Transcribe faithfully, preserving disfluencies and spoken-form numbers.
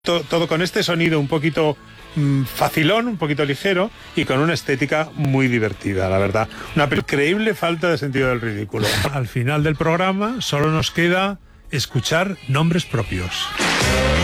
Todo, todo con este sonido un poquito mmm, facilón, un poquito ligero y con una estética muy divertida, la verdad. Una increíble falta de sentido del ridículo. Al final del programa solo nos queda escuchar nombres propios.